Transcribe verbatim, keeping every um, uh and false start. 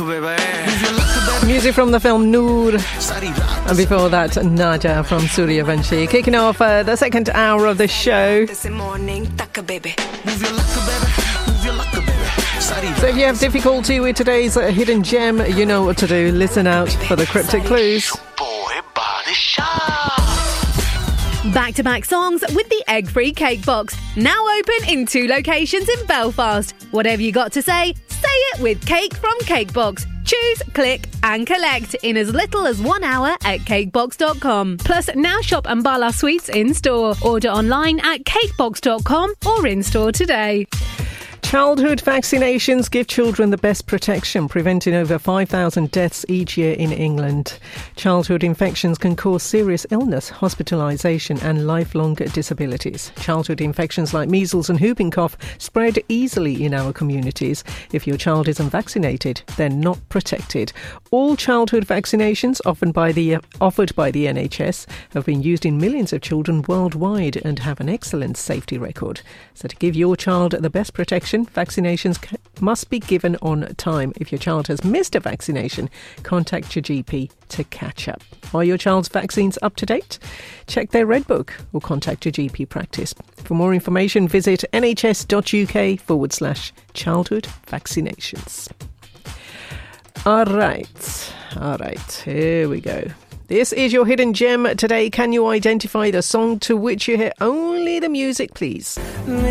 Music from the film Noor, and before that Naja from Suryavanshi. Kicking off uh, the second hour of the show. So if you have difficulty with today's uh, hidden gem, you know what to do. Listen out for the cryptic clues. Back-to-back songs with the egg-free cake box. Now open in two locations in Belfast. Whatever you got to say, say it with Cake from Cakebox. Choose, click and collect in as little as one hour at cakebox dot com. Plus, now shop Ambala Sweets in-store. Order online at cakebox dot com or in-store today. Childhood vaccinations give children the best protection, preventing over five thousand deaths each year in England. Childhood infections can cause serious illness, hospitalisation and lifelong disabilities. Childhood infections like measles and whooping cough spread easily in our communities. If your child isn't vaccinated, they're not protected. All childhood vaccinations offered by the, offered by the N H S have been used in millions of children worldwide and have an excellent safety record. So to give your child the best protection, vaccinations must be given on time. If your child has missed a vaccination, contact your G P to catch up. Are your child's vaccines up to date? Check their Red Book or contact your G P practice. For more information, visit nhs.uk forward slash childhood vaccinations. All right, all right, here we go. This is your hidden gem today. Can you identify the song to which you hear only the music, please?